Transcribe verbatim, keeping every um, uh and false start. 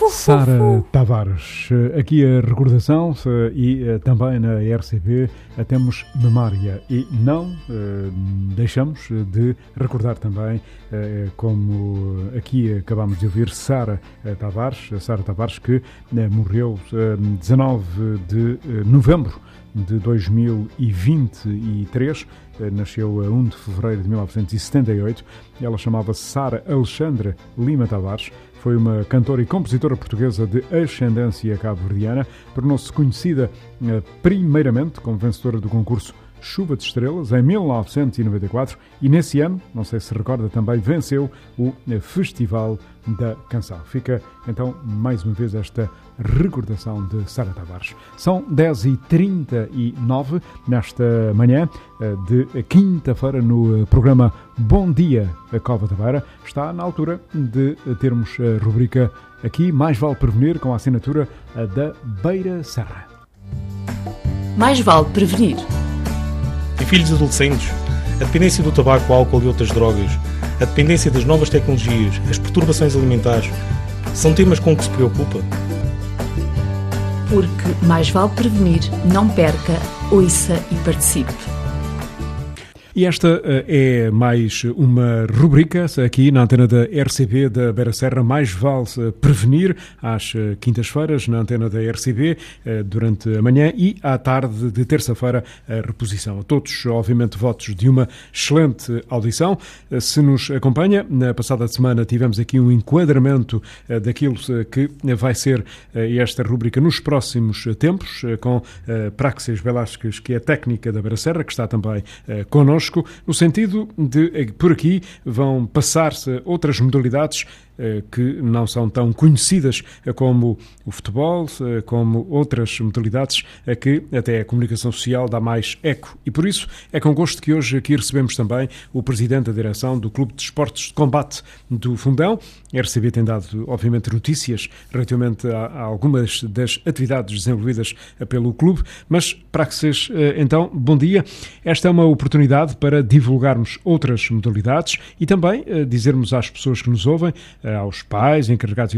Sara Tavares, aqui a recordação e também na R C B temos memória e não deixamos de recordar também, como aqui acabamos de ouvir, Sara Tavares, Sara Tavares que morreu dezanove de novembro de dois mil e vinte e três, nasceu a um de fevereiro de mil novecentos e setenta e oito. Ela chamava-se Sara Alexandra Lima Tavares, foi uma cantora e compositora portuguesa de ascendência cabo-verdiana, tornou-se conhecida primeiramente como vencedora do concurso Chuva de Estrelas em mil novecentos e noventa e quatro e nesse ano, não sei se recorda, também venceu o Festival da Canção. Fica então mais uma vez esta recordação de Sara Tavares. São dez e trinta e nove nesta manhã de quinta-feira no programa Bom Dia Cova da Beira. Está na altura de termos a rubrica aqui Mais Vale Prevenir, com a assinatura da Beira Serra. Mais vale prevenir. Em filhos adolescentes, a dependência do tabaco, álcool e outras drogas, a dependência das novas tecnologias, as perturbações alimentares, são temas com que se preocupa? Porque mais vale prevenir, não perca, ouça e participe. E esta é mais uma rubrica aqui na antena da R C B da Beira Serra, Mais Vale Prevenir, às quintas-feiras na antena da R C B, durante a manhã, e à tarde de terça-feira a reposição. A todos, obviamente, votos de uma excelente audição. Se nos acompanha, na passada semana tivemos aqui um enquadramento daquilo que vai ser esta rubrica nos próximos tempos, com Praxis Velasquez, que é técnica da Beira Serra, que está também connosco, no sentido de, por aqui, vão passar-se outras modalidades que não são tão conhecidas como o futebol, como outras modalidades a que até a comunicação social dá mais eco. E por isso é com gosto que hoje aqui recebemos também o presidente da direção do Clube de Esportes de Combate do Fundão. A R C B tem dado, obviamente, notícias relativamente a, a algumas das atividades desenvolvidas pelo clube, mas para que vocês, então, bom dia. Esta é uma oportunidade para divulgarmos outras modalidades e também dizermos às pessoas que nos ouvem, aos pais, encarregados